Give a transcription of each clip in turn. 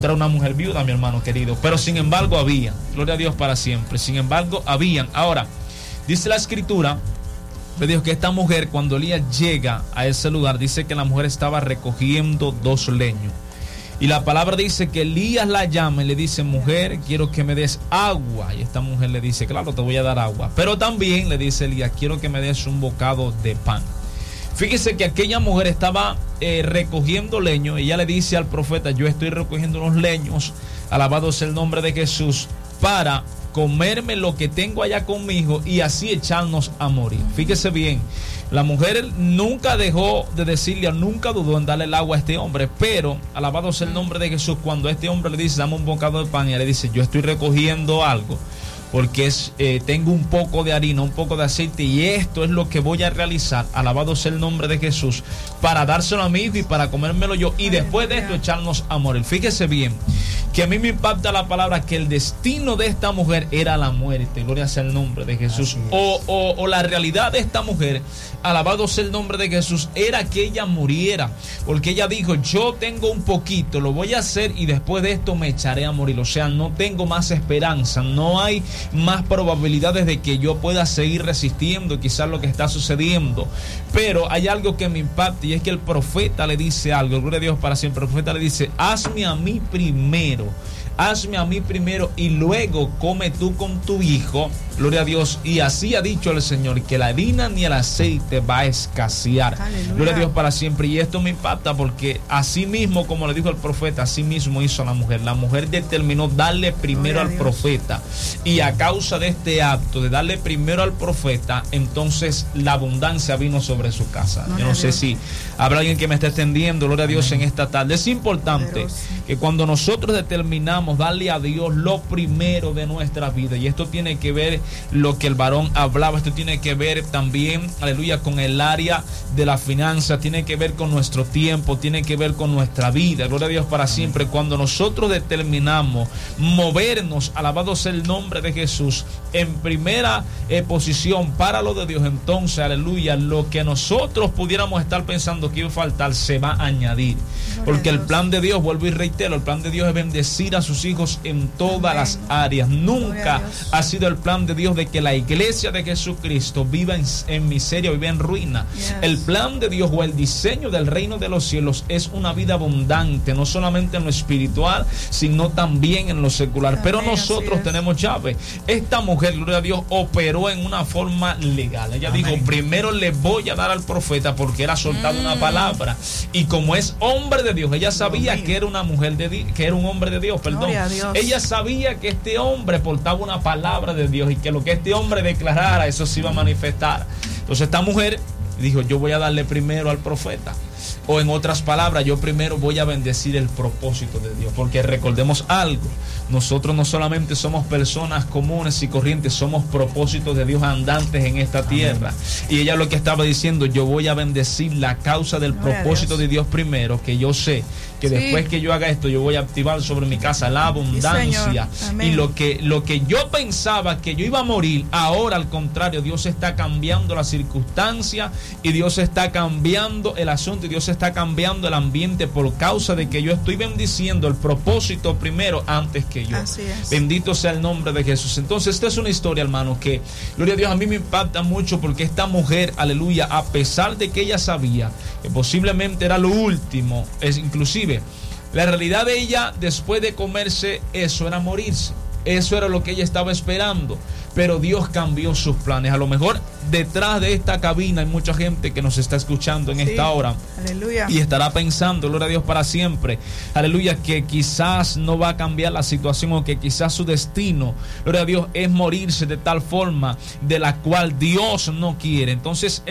era una mujer viuda, mi hermano querido, pero sin embargo había, gloria a Dios para siempre, sin embargo habían. Ahora, dice la escritura, le dijo que esta mujer, cuando Elías llega a ese lugar, dice que la mujer estaba recogiendo 2 leños. Y la palabra dice que Elías la llama y le dice: mujer, quiero que me des agua. Y esta mujer le dice: claro, te voy a dar agua. Pero también le dice Elías: quiero que me des un bocado de pan. Fíjese que aquella mujer estaba recogiendo leños. Y ella le dice al profeta: yo estoy recogiendo unos leños, alabado sea el nombre de Jesús, para comerme lo que tengo allá conmigo y así echarnos a morir. Fíjese bien, la mujer nunca dejó de decirle, nunca dudó en darle el agua a este hombre, pero alabado sea el nombre de Jesús, cuando este hombre le dice: dame un bocado de pan, y ella le dice: yo estoy recogiendo algo, porque tengo un poco de harina, un poco de aceite, y esto es lo que voy a realizar, alabado sea el nombre de Jesús, para dárselo a mí y para comérmelo yo, y después de esto echarnos a morir. Fíjese bien, que a mí me impacta la palabra que el destino de esta mujer era la muerte, gloria sea el nombre de Jesús, o la realidad de esta mujer, alabado sea el nombre de Jesús, era que ella muriera, porque ella dijo: yo tengo un poquito, lo voy a hacer y después de esto me echaré a morir. O sea, no tengo más esperanza, no hay más probabilidades de que yo pueda seguir resistiendo quizás lo que está sucediendo. Pero hay algo que me impacta, y es que el profeta le dice algo, gloria a Dios para siempre. El profeta le dice: hazme a mí primero y luego come tú con tu hijo, gloria a Dios. Y así ha dicho el Señor, que la harina ni el aceite va a escasear. Aleluya. Gloria a Dios para siempre. Y esto me impacta porque así mismo, como le dijo el profeta, así mismo hizo la mujer. La mujer determinó darle primero al profeta, y a causa de este acto de darle primero al profeta, entonces la abundancia vino sobre su casa. Yo no sé si habrá alguien que me esté extendiendo, gloria a Dios, en esta tarde. Es importante que cuando nosotros determinamos darle a Dios lo primero de nuestra vida, y esto tiene que ver lo que el varón hablaba, esto tiene que ver también, aleluya, con el área de la finanza, tiene que ver con nuestro tiempo, tiene que ver con nuestra vida, gloria a Dios para siempre. Cuando nosotros determinamos movernos, alabado sea el nombre de Jesús, en primera posición para lo de Dios, entonces, aleluya, lo que nosotros pudiéramos estar pensando que iba a faltar se va a añadir, porque el plan de Dios, vuelvo y reitero, el plan de Dios es bendecir a sus hijos en todas las áreas. Nunca ha sido el plan de Dios de que la iglesia de Jesucristo viva en miseria, viva en ruina. El plan de Dios, o el diseño del reino de los cielos, es una vida abundante, no solamente en lo espiritual, sino también en lo secular. Pero nosotros tenemos llave. Esta mujer, gloria a Dios, operó en una forma legal. Ella dijo: primero le voy a dar al profeta, porque era soltado una palabra, y como es hombre de Dios, ella sabía que era una mujer que era un hombre de Dios, perdón. Ella sabía que este hombre portaba una palabra de Dios, y que lo que este hombre declarara, eso se iba a manifestar. Entonces esta mujer dijo: yo voy a darle primero al profeta, o en otras palabras, yo primero voy a bendecir el propósito de Dios, porque recordemos algo, nosotros no solamente somos personas comunes y corrientes, somos propósitos de Dios andantes en esta tierra. Y ella lo que estaba diciendo: yo voy a bendecir la causa del propósito de Dios primero, que yo sé que después que yo haga esto, yo voy a activar sobre mi casa la abundancia. Y lo que yo pensaba que yo iba a morir, ahora al contrario, Dios está cambiando la circunstancia, y Dios está cambiando el asunto, y Dios está cambiando el ambiente por causa de que yo estoy bendiciendo el propósito primero antes que yo. Bendito sea el nombre de Jesús. Entonces, esta es una historia, hermano, que, gloria a Dios, a mí me impacta mucho, porque esta mujer, aleluya, a pesar de que ella sabía que posiblemente era lo último, inclusive la realidad de ella después de comerse eso era morirse. Eso era lo que ella estaba esperando. Pero Dios cambió sus planes. A lo mejor detrás de esta cabina hay mucha gente que nos está escuchando en esta hora. Aleluya. Y estará pensando, gloria a Dios para siempre, aleluya, que quizás no va a cambiar la situación, o que quizás su destino, gloria a Dios, es morirse de tal forma de la cual Dios no quiere. Entonces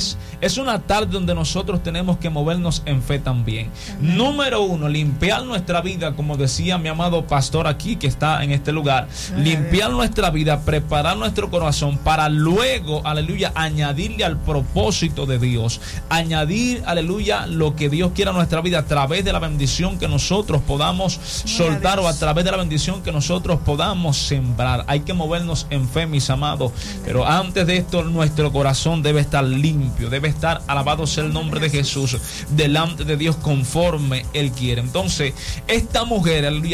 es una tarde donde nosotros tenemos que movernos en fe también. Amén. Número 1, limpiar nuestra vida, como decía mi amado pastor aquí que está en este lugar. Limpiar nuestra vida, preparar nuestro corazón para luego, aleluya, aleluya, añadirle al propósito de Dios, añadir, aleluya, lo que Dios quiera en nuestra vida a través de la bendición que nosotros podamos soltar o a través de la bendición que nosotros podamos sembrar. Hay que movernos en fe, mis amados, pero antes de esto nuestro corazón debe estar limpio, debe estar, alabado sea el nombre de Jesús, delante de Dios conforme Él quiere. Entonces, esta mujer, aleluya,